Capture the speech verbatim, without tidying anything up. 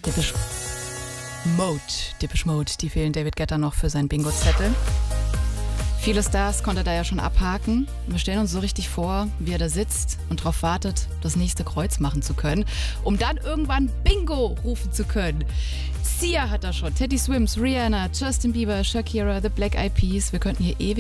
Depeche Mode, Depeche Mode, die fehlen David Guetta noch für seinen Bingo-Zettel. Viele Stars konnte er da ja schon abhaken. Wir stellen uns so richtig vor, wie er da sitzt und darauf wartet, das nächste Kreuz machen zu können, um dann irgendwann Bingo rufen zu können. Sia hat er schon, Teddy Swims, Rihanna, Justin Bieber, Shakira, The Black Eyed Peas. Wir könnten hier ewig